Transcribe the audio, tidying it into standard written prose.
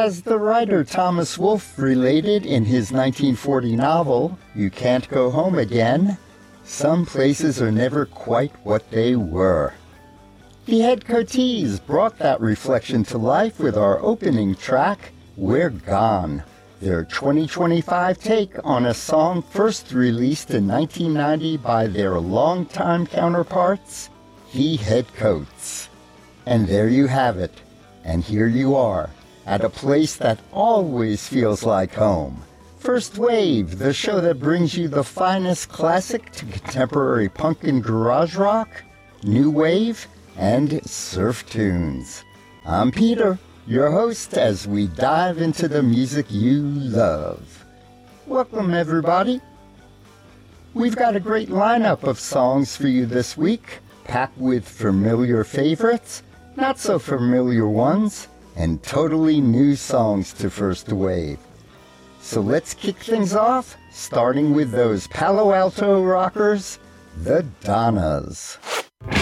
As the writer Thomas Wolfe related in his 1940 novel, You Can't Go Home Again, some places are never quite what they were. The Head Coatees brought that reflection to life with our opening track, We're Gone, their 2025 take on a song first released in 1990 by their longtime counterparts, The Headcoats. And there you have it, and here you are, at a place that always feels like home. First Wave, the show that brings you the finest classic to contemporary punk and garage rock, new wave, and surf tunes. I'm Peter, your host, as we dive into the music you love. Welcome, everybody. We've got a great lineup of songs for you this week, packed with familiar favorites, not so familiar ones, and totally new songs to First Wave. So let's kick things off, starting with those Palo Alto rockers, the Donnas.